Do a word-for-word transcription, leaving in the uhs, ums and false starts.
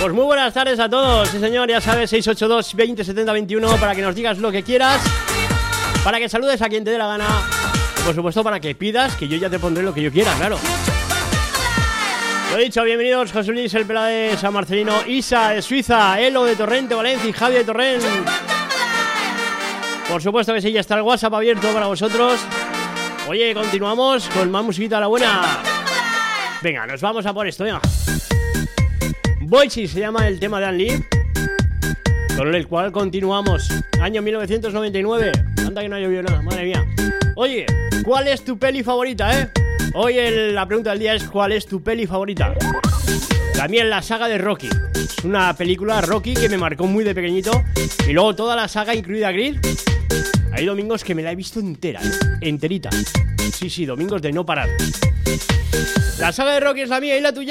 Pues muy buenas tardes a todos, sí señor, ya sabes, seis ocho dos, veinte, setenta, veintiuno, para que nos digas lo que quieras, para que saludes a quien te dé la gana, y por supuesto para que pidas, que yo ya te pondré lo que yo quiera, claro. Lo dicho, bienvenidos José Luis, el Pela de San Marcelino, Isa de Suiza, Elo de Torrente, Valencia y Javi de Torrent. Por supuesto que sí, ya está el WhatsApp abierto para vosotros. Oye, continuamos con más musiquita a la buena. Venga, nos vamos a por esto, venga. Boysi se llama el tema de Ann Lee, con el cual continuamos. Año mil novecientos noventa y nueve. Anda que no ha llovido nada, madre mía. Oye, ¿cuál es tu peli favorita, eh? Hoy el, la pregunta del día es: ¿cuál es tu peli favorita? La mía es la saga de Rocky. Es una película Rocky que me marcó muy de pequeñito. Y luego toda la saga, incluida Creed. Hay domingos que me la he visto entera, ¿eh? Enterita. Sí, sí, domingos de no parar. La saga de Rocky es la mía y la tuya.